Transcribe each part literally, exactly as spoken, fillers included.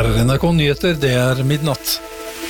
Her er N R K Nyheter, det er midnatt.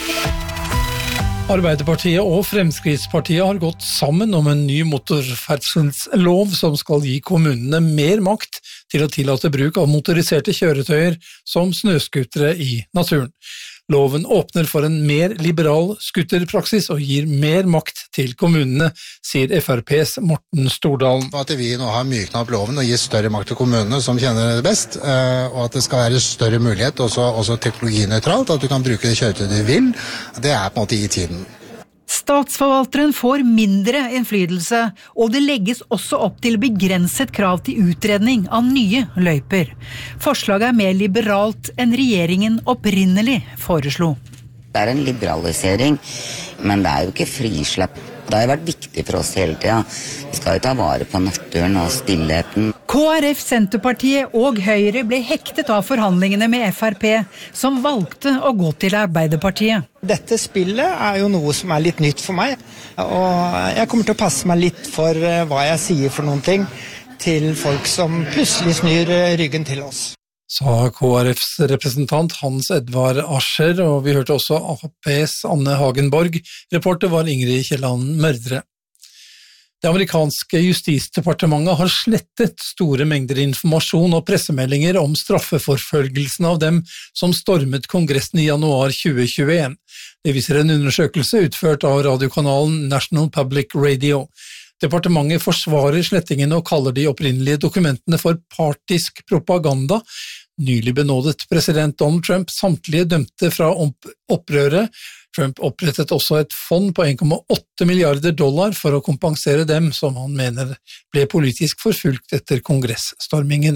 Arbeiderpartiet og Fremskrittspartiet har gått sammen om en ny motorferdselslov som skal gi kommunene mer makt til å tillate bruk av motoriserte kjøretøyer som snøskutere i naturen. Loven åpner for en mer liberal skuterpraksis og gir mer makt til kommunene, sier F R P's Morten Stordalen. At vi nå har myknet opp loven og gir større makt til kommunene som kjenner det best, og at det skal være større mulighet, også, også teknologinøytralt, at du kan bruke det kjøretøyet du vil, det er på en måte i tiden. Statsforvalteren får mindre innflytelse, og det legges også opp til begrenset krav til utredning av nye løyper. Forslaget er mer liberalt enn regjeringen opprinnelig foreslo. Det er en liberalisering, men det er jo ikke frislepp. Det har jo vært viktig for oss hele tiden. Vi skal jo ta vare på naturen og stillheten. K R F, Senterpartiet og Høyre ble hektet av forhandlingene med F R P, som valgte å gå til Arbeiderpartiet. Dette spillet er jo noe som er litt nytt for meg, og jeg kommer til å passe meg litt for hva jeg sier for noen ting til folk som plutselig snur ryggen til oss. Sa K R F's representant Hans Edvard Ascher, og vi hørte også A P's Anne Hagenborg. Reporter var Ingrid Kielland Mørdre. Det amerikanske justisdepartementet har slettet store mengder informasjon og pressemeldinger om straffeforfølgelsen av dem som stormet Kongressen i januar tjue tjueen. Det viser en undersøkelse utført av radiokanalen National Public Radio. Departementet forsvarer slettingen og kaller de opprinnelige dokumentene for partisk propaganda. Nylig benådet president Donald Trump samtlige dømte fra opprøret. Trump opprettet også et fond på en komma åtte milliarder dollar for å kompensere dem som han mener ble politisk forfulgt etter kongressstormingen.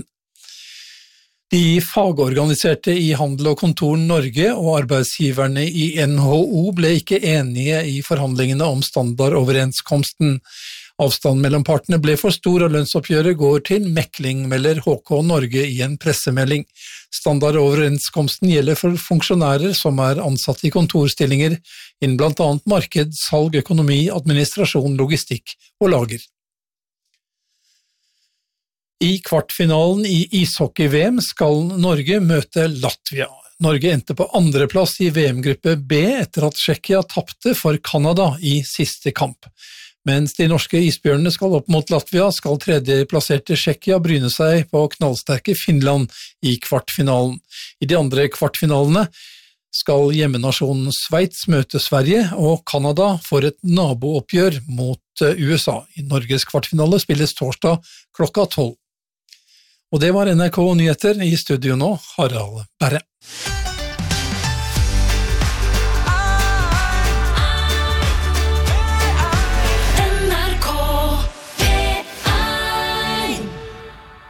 De fagorganiserte i Handel og Kontor Norge og arbeidsgiverne i N H O ble ikke enige i forhandlingene om standardoverenskomsten. Avstanden mellom partene ble for stor, og lønnsoppgjøret går til mekling, melder H K Norge i en pressemelding. Standardoverenskomsten gjelder for funksjonærer som er ansatt i kontorstillinger innen blant annet marked, salg, økonomi, administrasjon, logistikk og lager. I kvartfinalen i ishockey-V M skal Norge møte Latvia. Norge endte på andreplass i V M-gruppe B etter at Tsjekkia tapte for Canada i siste kamp. Mens de norske isbjørnene skal opp mot Latvia, skal tredjeplasserte Tsjekkia bryne seg på knallsterke Finland i kvartfinalen. I de andre kvartfinalene skal hjemmenasjonen Sveits møte Sverige, og Canada får et nabooppgjør mot U S A. I Norges kvartfinale spilles torsdag klokka tolv. Og det var N R K Nyheter, i studio nå, Harald Berre.